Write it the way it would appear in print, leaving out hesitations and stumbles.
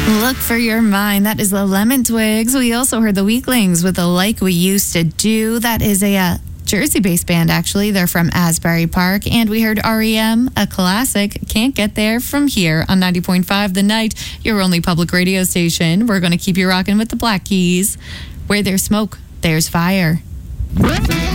Look for your mind. That is the Lemon Twigs. We also heard the Weaklings with the Like We Used to Do. That is a Jersey-based band, actually. They're from Asbury Park. And we heard REM, a classic, Can't Get There From Here on 90.5 The Night, your only public radio station. We're going to keep you rocking with the Black Keys. Where there's smoke, there's fire.